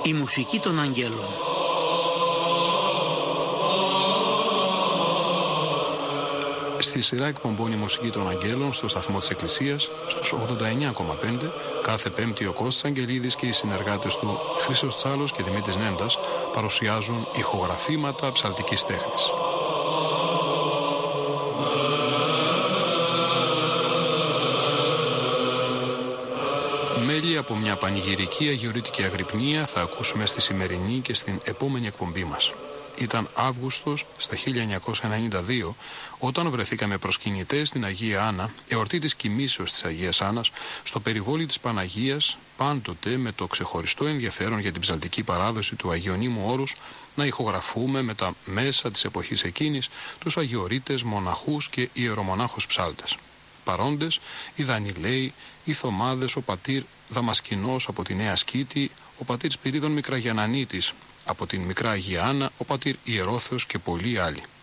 Η μουσική των αγγέλων. Στη σειρά εκπομπών «Η μουσική των αγγέλων» στο σταθμό της Εκκλησίας, στους 89,5, κάθε Πέμπτη ο Κώστας Αγγελίδης και οι συνεργάτες του Χρήστος Τσάλος και Δημήτρης Νέντας παρουσιάζουν ηχογραφήματα ψαλτικής τέχνης. Μέλη από μια πανηγυρική αγιορείτικη αγρυπνία θα ακούσουμε στη σημερινή και στην επόμενη εκπομπή μας. Ήταν Αύγουστος στα 1992 όταν βρεθήκαμε προσκυνητές στην Αγία Άννα, εορτή της κοιμήσεως της Αγίας Άννας, στο περιβόλι της Παναγίας, πάντοτε με το ξεχωριστό ενδιαφέρον για την ψαλτική παράδοση του Αγιονύμου Όρους, να ηχογραφούμε με τα μέσα της εποχής εκείνης τους αγιορείτες, μοναχούς και ιερομονάχους ψάλτες. Παρόντες οι Δανιλαίοι, οι Θωμάδες, ο πατήρ Δαμασκηνός από τη Νέα Σκήτη, ο πατήρ Σπυρίδων Μικραγιαννανίτης από την Μικρά Αγία Άννα, ο πατήρ Ιερόθεος και πολλοί άλλοι.